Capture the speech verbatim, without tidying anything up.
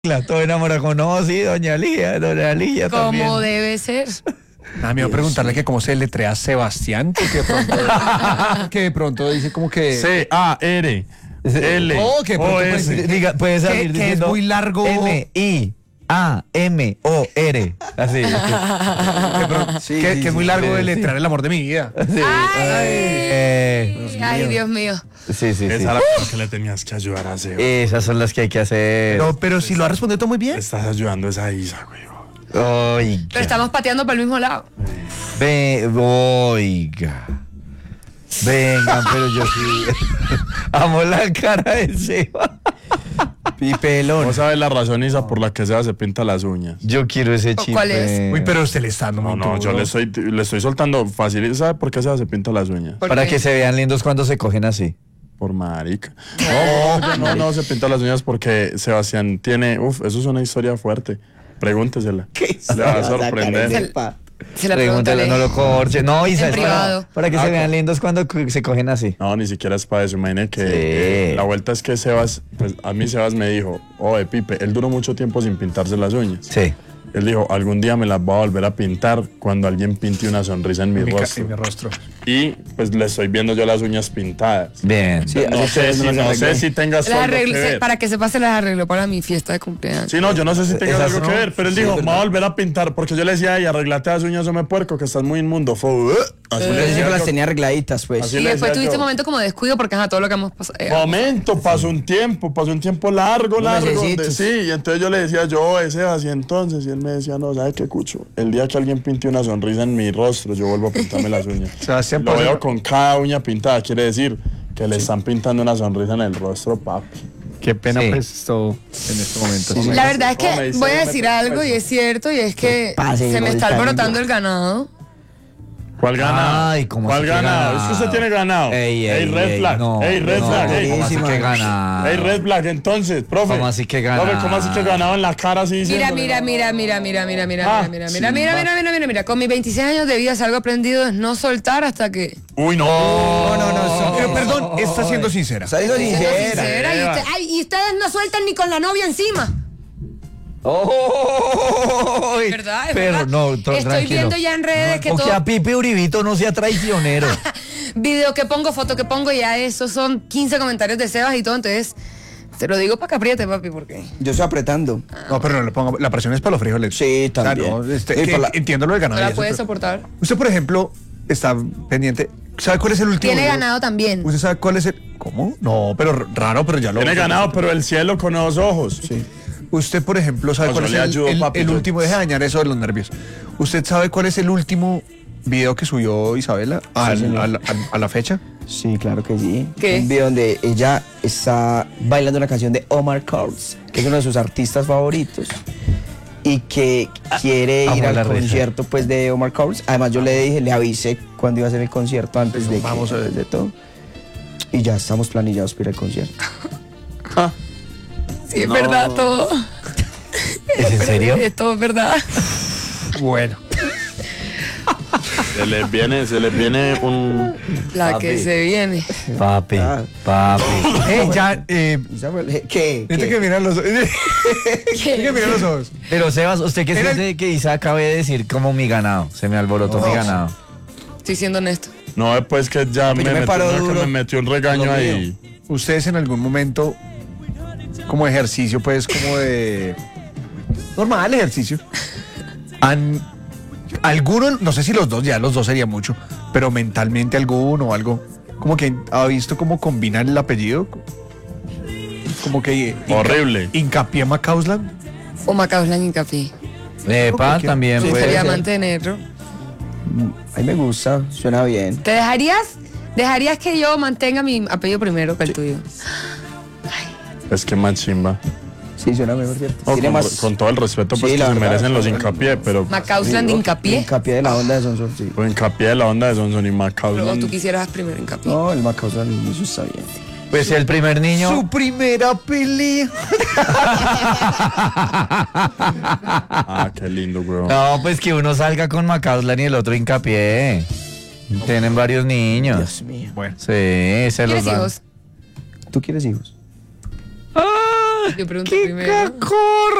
Todo enamorado, como no, sí, doña Ligia, doña Ligia también. Como debe ser. A mí me va a preguntarle que cómo se letrea Sebastián, porque de pronto, que de pronto dice como que... C A R L Oh, que de pronto O puede, S. Diga, puede que, salir que es diciendo muy largo. M I A M O R. Así. Que, pronto- Sí, que- sí, que es sí, muy largo sí, de sí. letrear el amor de mi vida. Sí. Ay, Eh, ay, Dios mío. sí, sí, sí. Esa era la cosa que le tenías que ayudar a hacer. Esas son las que hay que hacer. No, pero si lo ha respondido todo muy bien. Estás ayudando a esa Isa, güey. Oiga. Pero estamos pateando para el mismo lado. Ve, oiga. Vengan, pero yo sí. Amo la cara de Seba. Pipelón. No sabes la razón, Isa, por la que Seba se pinta las uñas. Yo quiero ese chip. ¿Cuál es? Uy, pero usted le está dando No, muy no, yo duro. le estoy, le estoy soltando fácil. ¿Sabe por qué Seba se pinta las uñas? ¿Por Para qué? que se vean lindos cuando se cogen así. Por marica. No, no, no, no, se pinta las uñas porque Sebastián tiene... Uf, eso es una historia fuerte. Pregúntesela. Le va a sorprender. Se la Pregúntale, preguntaré. no lo corche. No, Isa, En es privado. para, para que Ah, se vean co- lindos cuando cu- se cogen así. No, ni siquiera es para eso. Imagine que Sí. eh, la vuelta es que Sebas, pues a mí Sebas me dijo, oye, Pipe, él duró mucho tiempo sin pintarse las uñas. Sí. Él dijo, algún día me las voy a volver a pintar cuando alguien pinte una sonrisa en mi, En mi, ca- rostro. en mi rostro. Y pues le estoy viendo yo las uñas pintadas. Bien. Sí, No así sé, que si, no no las sé arreglé. si tengas Las algo arreglo- que ver. para que se pase las arreglo para mi fiesta de cumpleaños. Sí, no, yo no sé si tengas Esas algo no. que ver, pero él Sí, dijo, es me voy a volver a pintar, porque yo le decía, ay, arreglate las uñas, hombre puerco, que estás muy inmundo. Fue, "Uh", así Yo le decía siempre las yo. tenía arregladitas, pues. Así Y le después decía tuviste yo. un momento como de descuido porque ajá, todo lo que hemos pasado. eh, Momento, pasó un tiempo, pasó un tiempo largo, Unos largo. donde- mesecitos. sí, y entonces yo le decía, yo, ese así entonces, y él me decía, no, ¿sabe qué, Cucho? El día que alguien pinte una sonrisa en mi rostro, yo vuelvo a pintarme las uñas. Sebastián, Lo por veo ejemplo- con cada uña pintada, quiere decir que le están pintando una sonrisa en el rostro, papi. Qué pena Sí. pues esto en este momento. Sí, sí. La verdad es No, me que dice, voy a me decir pasa algo y eso. es cierto y es que Pase, se me está Voltaire. alborotando el ganado. ¿Cuál ganado? Ay, ¿cómo ¿Cuál así que ganado? ganado? Es que usted tiene ganado. Ey, ey, red ey, flag. no, ey, red no, flag. ey. ¿cómo así que ganado? Ey, red flag, entonces, profe. ¿Cómo así que ganado? Profe, ¿cómo así que ganado en la cara así Mira, diciéndole, mira, no? mira, mira, mira, mira, mira, Ah, mira, sí, mira, mira, va. mira, mira, mira, mira. Con mis veintiséis años de vida, si algo aprendido es no soltar hasta que. Uy, no. No, no, no. son- Pero perdón, está siendo sincera. Está siendo sincera. Sincera, y, usted- ay, y ustedes no sueltan ni con la novia encima. Oh, ¿Verdad? Es pero verdad. no, to- Estoy tranquilo. viendo ya en redes que O todo- que a Pipe Uribito no sea traicionero. Video que pongo, foto que pongo, ya esos son quince comentarios de Sebas y todo, entonces. Te lo digo para que apriete, papi, porque. Yo estoy apretando. No, pero no le pongo. La presión es para los frijoles. Sí, también. O sea, no, este, Sí, que para la- entiendo lo del No ganado. y la eso, puedes pero- soportar. Usted, por ejemplo, está pendiente. ¿Sabe cuál es el último? Tiene video? ganado también. ¿Usted sabe cuál es el...? ¿Cómo? No, pero r- raro, pero ya lo... Tiene ganado, pero el cielo con los ojos. Sí. Usted, por ejemplo, ¿sabe No, cuál yo es le el, ayudo, el- papi, el yo- último? Deja de dañar eso de los nervios. ¿Usted sabe cuál es el último video que subió Isabela al- Sí, señor. al- al- a la fecha? Sí, claro que sí. ¿Qué? Un video donde ella está bailando una canción de Omar Courtz, que es uno de sus artistas favoritos, y que quiere Amo ir al la risa. concierto pues de Omar Courtz. Además yo le dije, le avisé cuando iba a hacer el concierto antes de, que- Vamos a ver. antes de todo. Y ya estamos planillados para ir al concierto. Sí, es verdad todo. ¿Es en serio? Es todo verdad. Bueno. Se les viene, se les viene un... La Papi. que se viene. Papi, Ah. papi. Eh, ya, eh... Isabel, ¿Qué? Tiene que ¿Qué? mirar los ojos. Tiene que mirar los ojos. Pero Sebas, ¿usted qué Era el- siente que Isa acabe de decir como mi ganado? Se me alborotó mi ganado. Estoy siendo honesto. No, después que ya me, yo me metió, paro no, que duro. me metió un regaño Lo ahí. Ustedes en algún momento, como ejercicio, pues, como de... Normal ejercicio. Han... Alguno, no sé si los dos, ya los dos sería mucho, pero mentalmente alguno o algo, como que ha visto cómo combinar el apellido. Como que... hinca- Horrible. Hincapié Macausland. O Macauslan hincapié. Epa, Ok, también sí, puede Sería ser. ser. mantenerlo. A mí me gusta, suena bien. ¿Te dejarías? ¿Dejarías que yo mantenga mi apellido primero que el tuyo? Es que más chimba. Sí, suena mejor, ¿cierto? No, Tiene con, más con todo el respeto pues Sí, que la se verdad, merecen los sí. hincapié, pero Macauslan de hincapié. hincapié de la onda de Sonson, sí. pues, hincapié de la onda de Sonson y Pero Macausland. tú quisieras primero hincapié. No, el Macausland, eso está bien. Pues el primer niño. Su primera pelea. Ah, qué lindo, weón. No, pues que uno salga con Macauslan y el otro hincapié. Tienen varios niños. Dios mío. Bueno. Sí, se los ¿Quieres dan. hijos? ¿Tú quieres hijos? Ay, Yo pregunté ¡Qué primero. cacorro!